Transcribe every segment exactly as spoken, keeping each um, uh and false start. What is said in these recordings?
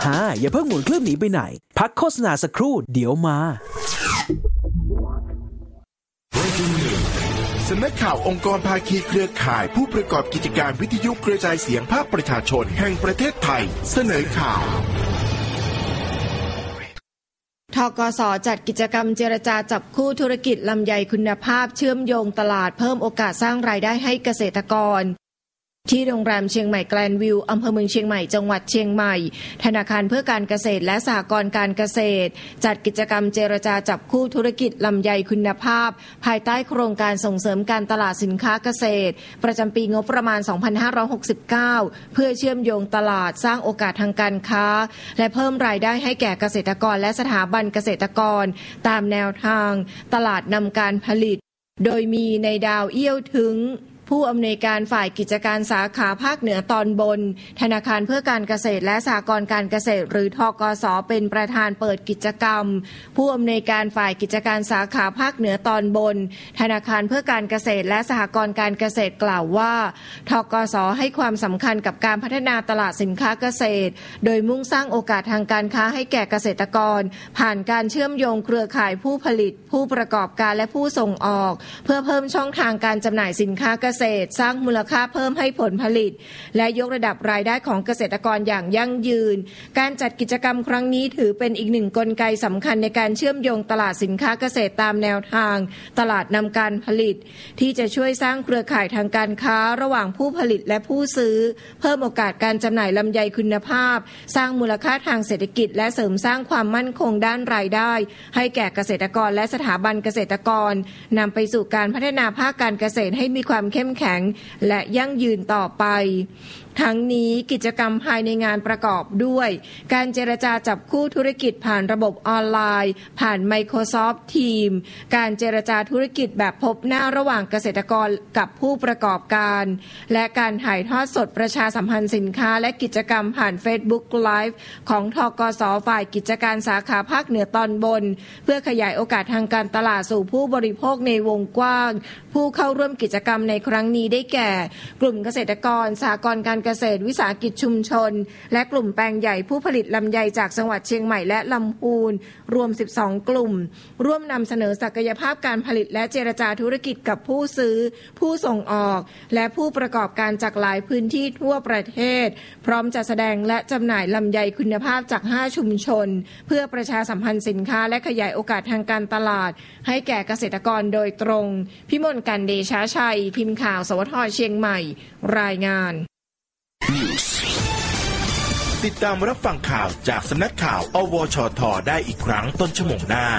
ฮ่าอย่าเพิ่งหมุนเครื่องหนีไปไหนพักโฆษณาสักครู่เดี๋ยวมาสำนักข่าวองค์กรภาคีเครือข่ายผู้ประกอบกิจการวิทยุกระจายเสียงภาคประชาชนแห่งประเทศไทยเสนอข่าวธกส.จัดกิจกรรมเจรจาจับคู่ธุรกิจลำไยคุณภาพเชื่อมโยงตลาดเพิ่มโอกาสสร้างรายได้ให้เกษตรกรที่โรงแรมเชียงใหม่แกลนวิวอำเภอเมืองเชียงใหม่จังหวัดเชียงใหม่ธนาคารเพื่อการเกษตรและสหกรณ์การเกษตรจัดกิจกรรมเจรจาจับคู่ธุรกิจลำไยคุณภาพภายใต้โครงการส่งเสริมการตลาดสินค้าเกษตรประจำปีงบประมาณสองพันห้าร้อยหกสิบเก้าเพื่อเชื่อมโยงตลาดสร้างโอกาสทางการค้าและเพิ่มรายได้ให้แก่เกษตรกรและสถาบันเกษตรกรตามแนวทางตลาดนำการผลิตโดยมีในดาวเอี้ยวถึงผู้อำนวยการฝ่ายกิจการสาขาภาคเหนือตอนบนธนาคารเพื่อการเกษตรและสหกรณ์การเกษตรหรือธกส.เป็นประธานเปิดกิจกรรมผู้อำนวยการฝ่ายกิจการสาขาภาคเหนือตอนบนธนาคารเพื่อการเกษตรและสหกรณ์การเกษตรกล่าวว่าธกส.ให้ความสำคัญกับการพัฒนาตลาดสินค้าเกษตรโดยมุ่งสร้างโอกาสทางการค้าให้แก่เกษตรกรผ่านการเชื่อมโยงเครือข่ายผู้ผลิตผู้ประกอบการและผู้ส่งออกเพื่อเพิ่มช่องทางการจำหน่ายสินค้าเกษตรสร้างมูลค่าเพิ่มให้ผลผลิตและยกระดับรายได้ของเกษตรกรอย่างยั่งยืนการจัดกิจกรรมครั้งนี้ถือเป็นอีกหนึ่งกลไกสำคัญในการเชื่อมโยงตลาดสินค้าเกษตรตามแนวทางตลาดนำการผลิตที่จะช่วยสร้างเครือข่ายทางการค้าระหว่างผู้ผลิตและผู้ซื้อเพิ่มโอกาสการจำหน่ายลำไยคุณภาพสร้างมูลค่าทางเศรษฐกิจและเสริมสร้างความมั่นคงด้านรายได้ให้แก่เกษตรกรและสถาบันเกษตรกรนำไปสู่การพัฒนาภาคการเกษตรให้มีความเข้มแข็งและยั่งยืนต่อไปทั้งนี้กิจกรรมภายในงานประกอบด้วยการเจรจาจับคู่ธุรกิจผ่านระบบออนไลน์ผ่าน Microsoft Teams การเจรจาธุรกิจแบบพบหน้าระหว่างเกษตรกรกับผู้ประกอบการและการถ่ายทอดสดประชาสัมพันธ์สินค้าและกิจกรรมผ่าน Facebook Live ของธกส.ฝ่ายกิจการสาขาภาคเหนือตอนบนเพื่อขยายโอกาสทางการตลาดสู่ผู้บริโภคในวงกว้างผู้เข้าร่วมกิจกรรมในครั้งนี้ได้แก่กลุ่มเกษตรกรสหกรณ์การเกษตรวิสาหกิจชุมชนและกลุ่มแปลงใหญ่ผู้ผลิตลำไยจากจังหวัดเชียงใหม่และลำพูนรวมสิบสองกลุ่มร่วมนำเสนอศักยภาพการผลิตและเจรจาธุรกิจกับผู้ซื้อผู้ส่งออกและผู้ประกอบการจากหลายพื้นที่ทั่วประเทศพร้อมจัดแสดงและจำหน่ายลำไยคุณภาพจากห้าชุมชนเพื่อประชาสัมพันธ์สินค้าและขยายโอกาสทางการตลาดให้แก่เกษตรกรโดยตรงพิมลกันเดชาชัยพิมพ์ข่าวสวทเชียงใหม่รายงานติดตามรับฟังข่าวจากสำนักข่าวอวชทได้อีกครั้งต้นชั่วโมงหน้า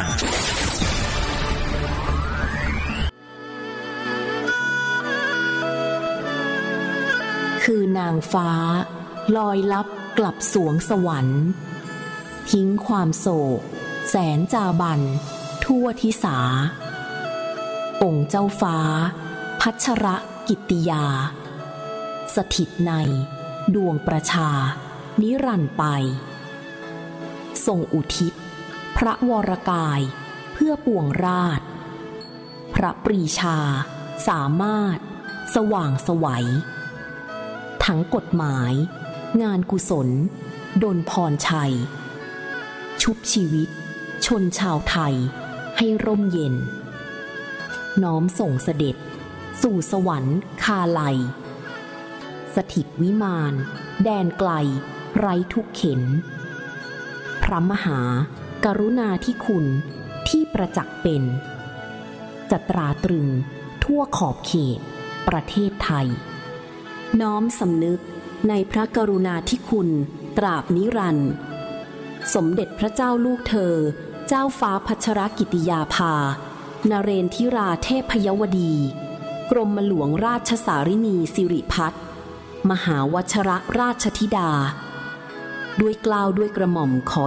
คือนางฟ้าลอยลับกลับสวงสวรรค์ทิ้งความโศกแสนจาบันทั่วทิสาองค์เจ้าฟ้าพัชรกิตติยาสถิตในดวงประชานิรันดร์ไปทรงอุทิศพระวรกายเพื่อปวงราชพระปรีชาสามารถสว่างไสวทั้งกฎหมายงานกุศลดลพรชัยชุบชีวิตชนชาวไทยให้ร่มเย็นน้อมส่งเสด็จสู่สวรรค์คาลัยสถิตวิมานแดนไกลไร้ทุกเข็ญพระมหากรุณาธิคุณที่ประจักษ์เป็นจะตราตรึงทั่วขอบเขตประเทศไทยน้อมสำนึกในพระกรุณาธิคุณตราบนิรันดร์สมเด็จพระเจ้าลูกเธอเจ้าฟ้าพัชรกิติยาภานเรนทิราเทพยวดีกรมหลวงราชสารินีสิริพัฒน์มหาวชรราชธิดาด้วยเกล้าด้วยกระหม่อมขอ